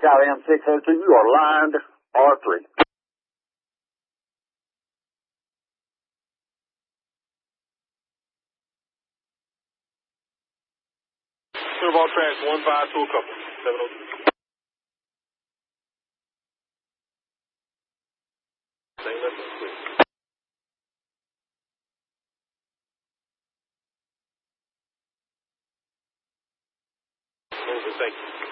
Charlie M602, you are lined R3. All tracks 15 to a couple. 703. Same message, please. Over, thank you.